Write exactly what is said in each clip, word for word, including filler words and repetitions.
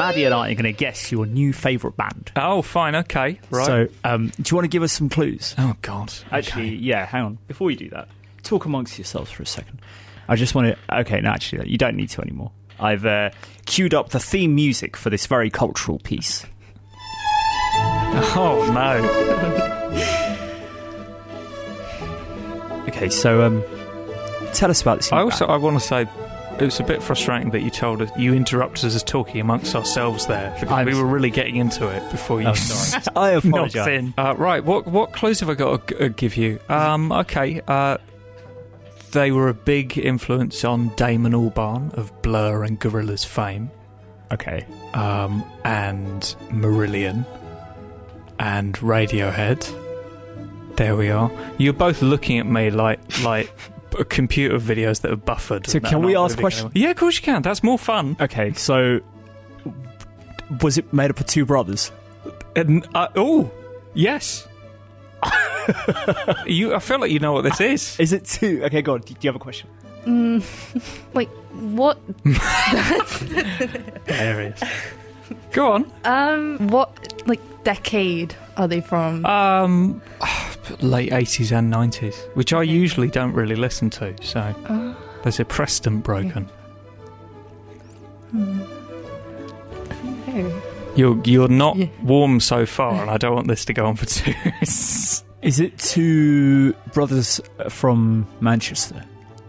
Maddie and I are going to guess your new favourite band. Oh, fine, okay, right. So, um, do you want to give us some clues? Oh, God. Actually, okay. yeah, hang on. Before you do that, talk amongst yourselves for a second. I just want to... Okay, no, actually, you don't need to anymore. I've uh, queued up the theme music for this very cultural piece. Oh, no. Okay, so um, tell us about this. I also I want to say it was a bit frustrating that you told us you interrupted us talking amongst ourselves there because I'm we were really getting into it before you. Oh, sorry. I apologise. in. Uh, right, what what clues have I got to uh, give you? Um, okay, uh, they were a big influence on Damon Albarn of Blur and Gorillaz fame. Okay, um, and Marillion and Radiohead. There we are. You're both looking at me like like computer videos that are buffered. So can we ask questions? Anyway. Yeah, of course you can. That's more fun. Okay, so was it made up of two brothers? And, uh, oh, yes. you, I feel like you know what this is. Is it two? Okay, go on. Do you have a question? Mm, like, what? Hilarious. Go on. Um, what, like, decade are they from? Um, late eighties and nineties, which I usually don't really listen to, so uh, there's a precedent broken. Hmm. You're, you're not yeah. warm so far, and I don't want this to go on for two. Is it two brothers from Manchester?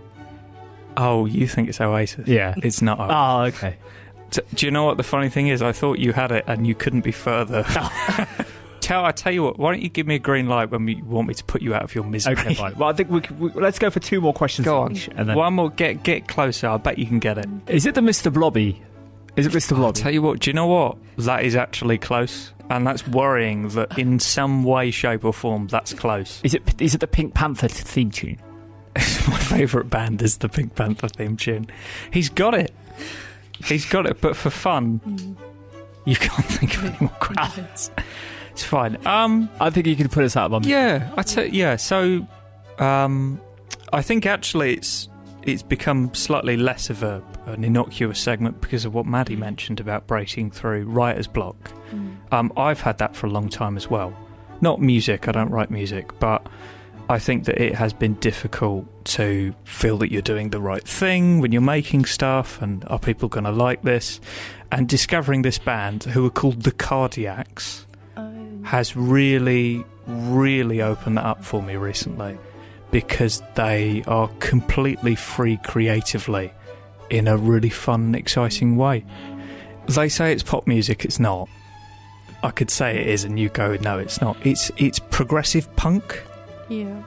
Oh, you think it's Oasis? Yeah. It's not Oasis. Oh, okay. Do you know what the funny thing is? I thought you had it and you couldn't be further. tell, I tell you what, why don't you give me a green light when you want me to put you out of your misery? Okay, fine. Well, I think we, we let's go for two more questions. Go on. Each, and then... One more. Get get closer. I bet you can get it. Is it the Mister Blobby? Is it Mister Blobby? I'll tell you what, do you know what? That is actually close. And that's worrying that in some way, shape or form, that's close. Is it is it the Pink Panther theme tune? My favourite band is the Pink Panther theme tune. He's got it. He's got it, but for fun, mm. you can't think of any more questions. It's fine. Um, I think you can put us out of Yeah, I t- yeah. So, um, I think actually it's it's become slightly less of a an innocuous segment because of what Maddie mentioned about breaking through writer's block. Mm. Um, I've had that for a long time as well. Not music. I don't write music, but I think that it has been difficult to feel that you're doing the right thing when you're making stuff, and are people going to like this? And discovering this band, who are called the Cardiacs, um. has really, really opened that up for me recently, because they are completely free creatively in a really fun and exciting way. They say it's pop music, it's not. I could say it is and you go, no, it's not. It's it's progressive punk. Yeah.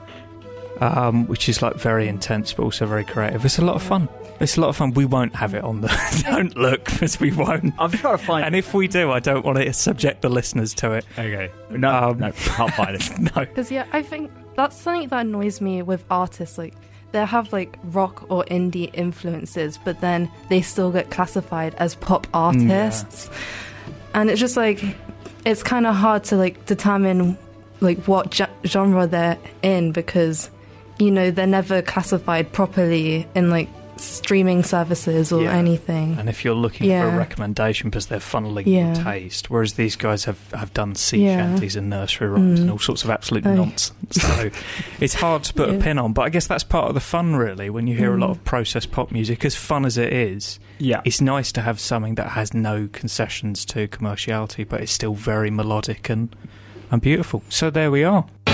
Um, which is like very intense but also very creative. It's a lot of fun. It's a lot of fun. We won't have it on the... Don't look, because we won't. I'm trying to find... And if we do, I don't want to subject the listeners to it. Okay. No, um, no, can't find it. No. Because, yeah, I think that's something that annoys me with artists. Like, they have, like, rock or indie influences, but then they still get classified as pop artists. Yeah. And it's just, like, it's kind of hard to, like, determine, like, what ge- genre they're in, because, you know, they're never classified properly in, like, streaming services or yeah. anything. And if you're looking yeah. for a recommendation because they're funneling yeah. your taste, whereas these guys have, have done sea yeah. shanties and nursery rhymes mm. and all sorts of absolute oh. nonsense. So it's hard to put yeah. a pin on, but I guess that's part of the fun, really, when you hear mm. a lot of processed pop music. As fun as it is, yeah. it's nice to have something that has no concessions to commerciality, but it's still very melodic and, and beautiful. So there we are.